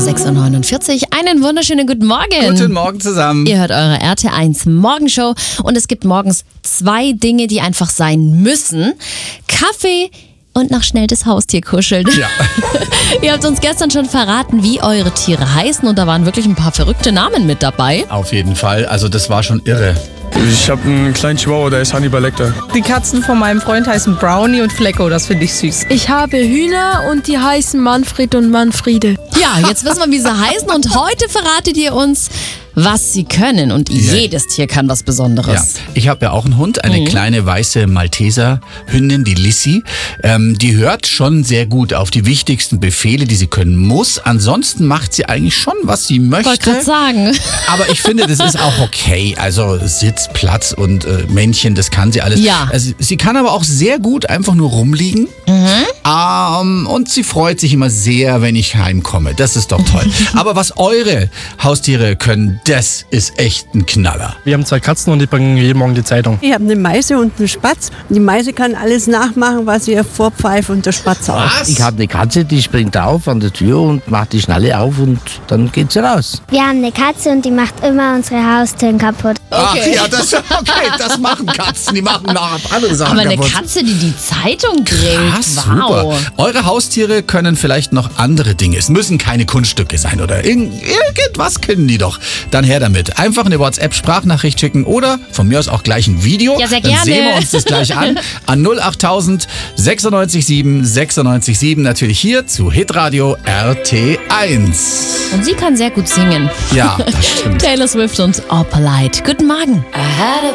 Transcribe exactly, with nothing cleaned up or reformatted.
sechs Uhr neunundvierzig. Einen wunderschönen guten Morgen. Guten Morgen zusammen. Ihr hört eure R T eins Morgenshow und es gibt morgens zwei Dinge, die einfach sein müssen. Kaffee und noch schnell das Haustier kuscheln. Ja. Ihr habt uns gestern schon verraten, wie eure Tiere heißen und da waren wirklich ein paar verrückte Namen mit dabei. Auf jeden Fall. Also das war schon irre. Ich habe einen kleinen Chihuahua, der ist Hannibal Lecter. Die Katzen von meinem Freund heißen Brownie und Flecko, das finde ich süß. Ich habe Hühner und die heißen Manfred und Manfriede. Ja, jetzt wissen wir, wie sie heißen und heute verratet ihr uns, was sie können. Und Ja. jedes Tier kann was Ja. Besonderes. Ich habe ja auch einen Hund, eine Mhm. kleine weiße Malteser-Hündin, die Lissy. Ähm, die hört schon sehr gut auf die wichtigsten Befehle, die sie können muss. Ansonsten macht sie eigentlich schon, was sie möchte. Ich wollte gerade sagen. Aber ich finde, das ist auch okay. Also Sitz, Platz und äh, Männchen, das kann sie alles. Ja. Also, sie kann aber auch sehr gut einfach nur rumliegen. Ähm, und sie freut sich immer sehr, wenn ich heimkomme. Das ist doch toll. Aber was eure Haustiere können, das ist echt ein Knaller. Wir haben zwei Katzen und die bringen jeden Morgen die Zeitung. Ich habe eine Meise und einen Spatz. Die Meise kann alles nachmachen, was ihr vorpfeift und der Spatz auch. Ich habe eine Katze, die springt auf an der Tür und macht die Schnalle auf und dann geht sie raus. Wir haben eine Katze und die macht immer unsere Haustüren kaputt. Ach ja, das, okay, das machen Katzen. Die machen noch andere Sachen Aber eine kaputt. Katze, die die Zeitung grillt. Krass, Wow. super. Eure Haustiere können vielleicht noch andere Dinge. Es müssen keine Kunststücke sein oder irgend, irgendwas können die doch. Dann her damit. Einfach eine WhatsApp-Sprachnachricht schicken oder von mir aus auch gleich ein Video. Ja, sehr Dann gerne. sehen wir uns das gleich an. An null acht tausend sechsundneunzig sieben sechsundneunzig sieben. Natürlich hier zu Hitradio R T eins. Und sie kann sehr gut singen. Ja, das stimmt. Taylor Swift und All Polite. Guten Morgen.